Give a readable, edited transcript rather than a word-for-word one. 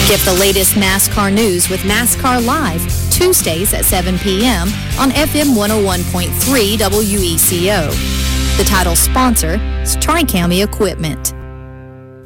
Get the latest NASCAR news with NASCAR Live, Tuesdays at 7 p.m. on FM 101.3 WECO. The title sponsor is Tri-County Equipment.